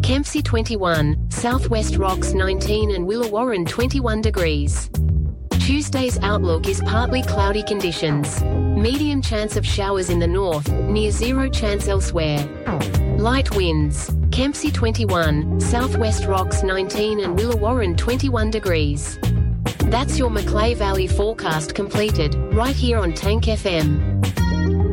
Kempsey 21, Southwest Rocks 19 and Willawarrin 21 degrees. Tuesday's outlook is partly cloudy conditions. Medium chance of showers in the north, near zero chance elsewhere. Light winds. Kempsey 21, Southwest Rocks 19 and Willawarrin 21 degrees. That's your Macleay Valley forecast completed, right here on Tank FM.